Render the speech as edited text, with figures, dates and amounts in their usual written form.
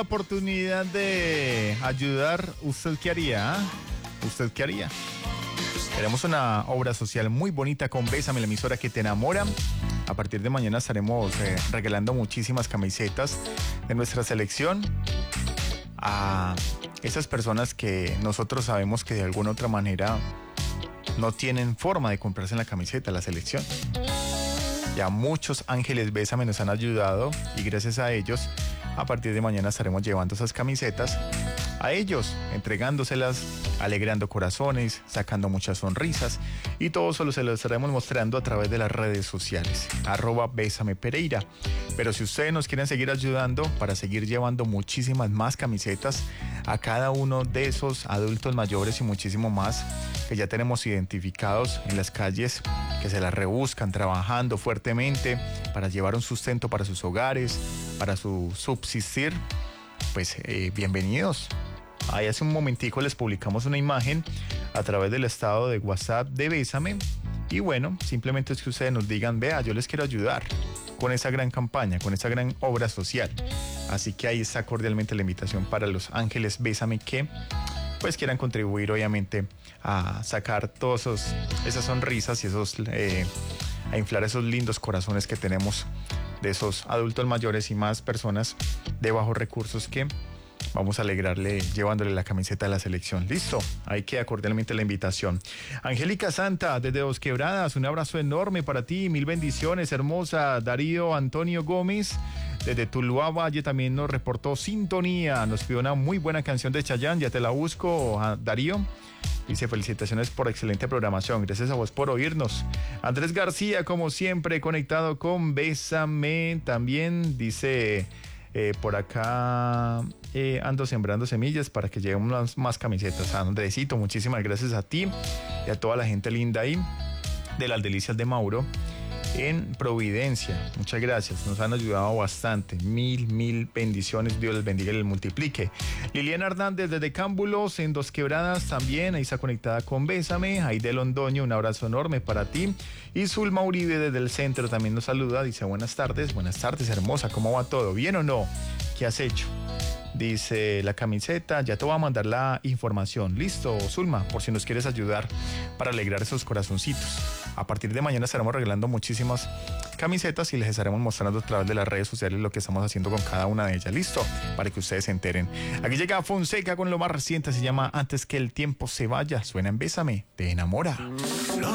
Oportunidad de ayudar, ¿usted qué haría? ¿Usted qué haría? Tenemos una obra social muy bonita con Bésame, la emisora que te enamora. A partir de mañana estaremos regalando muchísimas camisetas de nuestra selección a esas personas que nosotros sabemos que de alguna otra manera no tienen forma de comprarse la camiseta, la selección. Ya muchos ángeles Bésame nos han ayudado y gracias a ellos a partir de mañana estaremos llevando esas camisetas a ellos, entregándoselas, alegrando corazones, sacando muchas sonrisas y todo solo se lo estaremos mostrando a través de las redes sociales, @BésamePereira. Pero si ustedes nos quieren seguir ayudando para seguir llevando muchísimas más camisetas a cada uno de esos adultos mayores y muchísimo más que ya tenemos identificados en las calles, que se las rebuscan trabajando fuertemente para llevar un sustento para sus hogares, para su subsistir, pues bienvenidos. Ahí hace un momentico les publicamos una imagen a través del estado de WhatsApp de Bésame y bueno, simplemente es que ustedes nos digan, vea, yo les quiero ayudar con esa gran campaña, con esa gran obra social. Así que ahí está cordialmente la invitación para los ángeles Bésame que pues quieran contribuir obviamente a sacar todas esas sonrisas y a inflar esos lindos corazones que tenemos de esos adultos mayores y más personas de bajos recursos que vamos a alegrarle llevándole la camiseta de la selección. Listo, ahí queda cordialmente la invitación. Angélica Santa, desde Dos Quebradas, un abrazo enorme para ti, mil bendiciones, hermosa. Darío Antonio Gómez, desde Tuluá Valle, también nos reportó sintonía, nos pidió una muy buena canción de Chayanne, ya te la busco, Darío. Dice, felicitaciones por excelente programación, gracias a vos por oírnos. Andrés García, como siempre, conectado con Bésame, también dice... por acá ando sembrando semillas para que lleguen más camisetas. Andresito, muchísimas gracias a ti y a toda la gente linda ahí de las Delicias de Mauro en Providencia. Muchas gracias, nos han ayudado bastante. Mil bendiciones, Dios les bendiga y les multiplique. Liliana Hernández desde Cámbulos en Dos Quebradas también, ahí está conectada con Bésame. Aide Londoño, un abrazo enorme para ti. Y Zulma Uribe desde el centro también nos saluda, dice buenas tardes hermosa, ¿cómo va todo? ¿Bien o no? ¿Qué has hecho? Dice la camiseta, ya te voy a mandar la información. Listo, Zulma, por si nos quieres ayudar para alegrar esos corazoncitos. A partir de mañana estaremos regalando muchísimas camisetas y les estaremos mostrando a través de las redes sociales lo que estamos haciendo con cada una de ellas. Listo, para que ustedes se enteren. Aquí llega Fonseca con lo más reciente, se llama Antes que el tiempo se vaya. Suena en Bésame, te enamora.